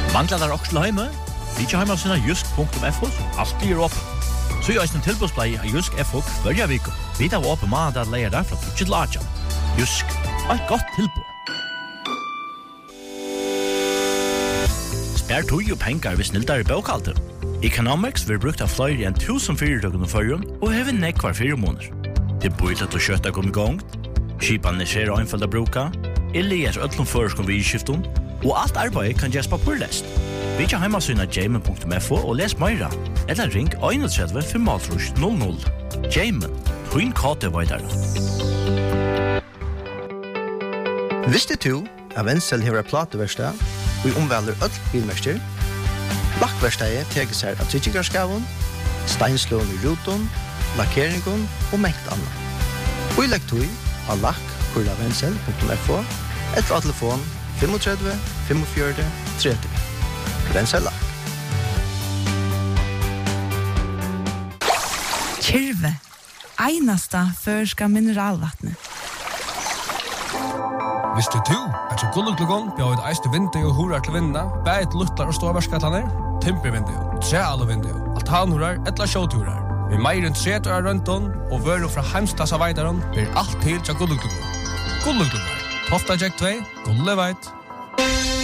Manglar der også hjemme? Vi ikke hjemme sina jysk.fo, alt blir åpen. Så gjør en tilbudsplay av Jysk FO hver vik. Vi tar åpen mandag at leier derfra til 8. Jysk, et godt tilbud. Spær tog og penger ved snilldere bøkalter. Economics vil brukt av flere enn 1000 fyrirtøkene førjen og hever nekvar 4 måneder. Det bor til å kjøtta kom i gang, skipene ser og innfølge bruka, eller øtlom føreskom ved skiften, og alt arbeid kan gjøres papurlest. Vi kan heimasyna jamen.fo og les meira, eller ring 31 500. Jamen, twin kate vaidare. Visste du at Wenzel hever plateverstad og omvelder øll bilmester? Lakkverstadet teker seg av tryggarskaven, steinslån i ruton, lakkeringen og mengt annet. Og i lekktøy har lakk.wenzel.fo eller av telefon 35 45 30. Wenzel Lakk. Kyrve, einasta førska mineralvattnet. Visste du at så gulluglugon bjør et eiste vindu og horar til vindene, bæt luttlar og ståverskatlaner, timpervindu, trealuvindu, altanhorar, etla sjåturar. Vi meir enn 30 år røntun og vøru fra heimstassa veidaron blir alt til til gulluglugon. Gulluglugon, Tofta Jack 2, Gulleveit.